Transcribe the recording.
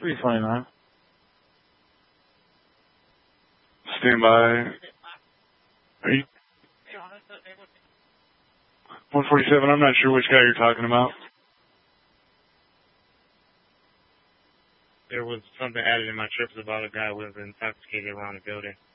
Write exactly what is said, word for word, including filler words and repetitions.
three twenty-nine. Stand by. Are you? one forty-seven, I'm not sure which guy you're talking about. There was something added in my trips about a guy who was intoxicated around the building.